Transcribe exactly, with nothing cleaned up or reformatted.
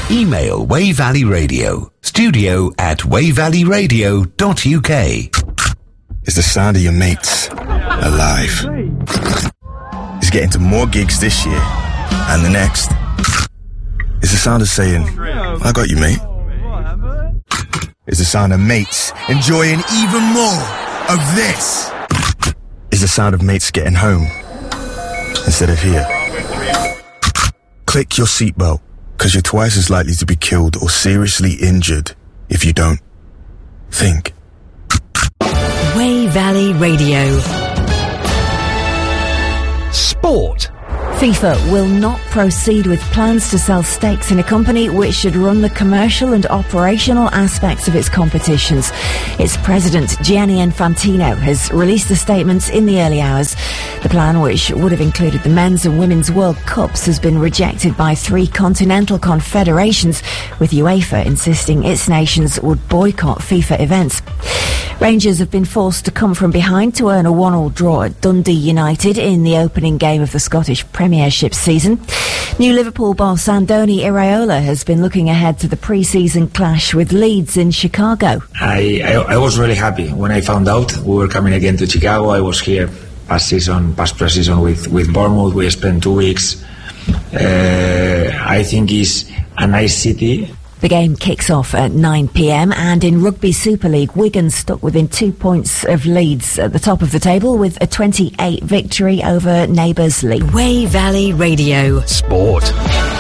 Email Way Valley Radio, studio at way valley radio dot u k. Is the sound of your mates alive? Is getting to more gigs this year and the next? Is the sound of saying, I got you, mate? Is the sound of mates enjoying even more of this? Is the sound of mates getting home instead of here? Click your seatbelt, because you're twice as likely to be killed or seriously injured if you don't. Think. Way Valley Radio. Sport. FIFA will not proceed with plans to sell stakes in a company which should run the commercial and operational aspects of its competitions. Its president, Gianni Infantino, has released a statement in the early hours. The plan, which would have included the men's and women's World Cups, has been rejected by three continental confederations, with UEFA insisting its nations would boycott FIFA events. Rangers have been forced to come from behind to earn a one-all draw at Dundee United in the opening game of the Scottish Premiership season. New Liverpool boss Andoni Iraola has been looking ahead to the pre-season clash with Leeds in Chicago. I, I, I was really happy when I found out we were coming again to Chicago. I was here past season, past pre-season with, with Bournemouth. We spent two weeks. Uh, I think it's a nice city. The game kicks off at nine p m and in Rugby Super League, Wigan stuck within two points of Leeds at the top of the table with a twenty-eight victory over neighbours Leeds. Way Valley Radio. Sport.